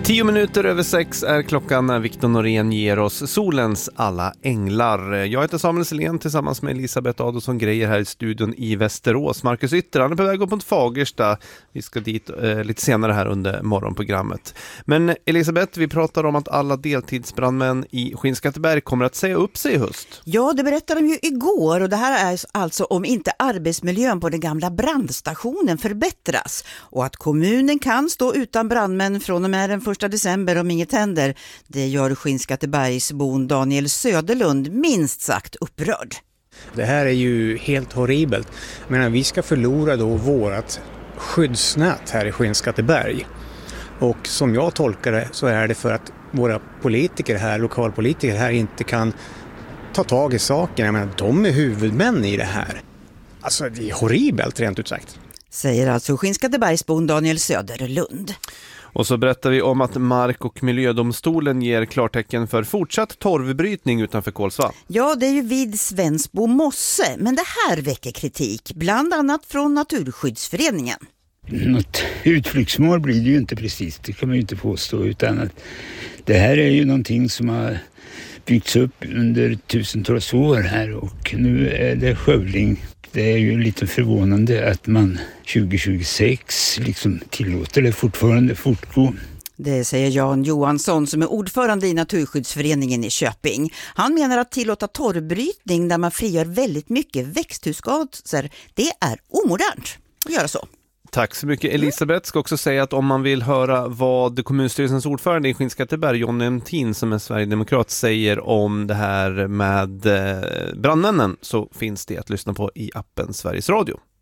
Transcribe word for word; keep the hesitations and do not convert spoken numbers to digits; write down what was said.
Tio minuter över sex är klockan när Viktor Norén ger oss solens alla änglar. Jag heter Samuel Selén tillsammans med Elisabeth Adolfsson Grejer här i studion i Västerås. Marcus Ytter, han är på väg upp mot Fagersta. Vi ska dit eh, lite senare här under morgonprogrammet. Men Elisabeth, vi pratar om att alla deltidsbrandmän i Skinnskatteberg kommer att säga upp sig i höst. Ja, det berättade de ju igår, och det här är alltså om inte arbetsmiljön på den gamla brandstationen förbättras och att kommunen kan stå utan brandmän från och med den första december om inget händer. Det gör Skinnskattebergsbon Daniel Söderlund minst sagt upprörd. Det här är ju helt horribelt. Jag menar, vi ska förlora då vårat skyddsnät här i Skinnskatteberg. Och som jag tolkar det så är det för att våra politiker här, lokalpolitiker här, inte kan ta tag i saken. Jag menar, de är huvudmän i det här. Alltså det är horribelt rent ut sagt. Säger alltså Skinnskattebergsbon Daniel Söderlund. Och så berättar vi om att Mark- och miljödomstolen ger klartecken för fortsatt torvbrytning utanför Kolsva. Ja, det är ju vid Svensbo mosse, men det här väcker kritik, bland annat från Naturskyddsföreningen. Något utflyktsmål blir det ju inte precis, det kan man ju inte påstå, utan att det här är ju någonting som har byggts upp under tusentals år här och nu är det skövling. Det är ju lite förvånande att man tjugo tjugosex liksom tillåter det fortfarande fortgå. Det säger Jan Johansson som är ordförande i Naturskyddsföreningen i Köping. Han menar att tillåta torrbrytning där man frigör väldigt mycket växthusgaser, det är omodernt att göra så. Tack så mycket. Elisabeth ska också säga att om man vill höra vad kommunstyrelsens ordförande i Skinnskatteberg, John Emtin, som är Sverigedemokrat, säger om det här med brandmännen, så finns det att lyssna på i appen Sveriges Radio.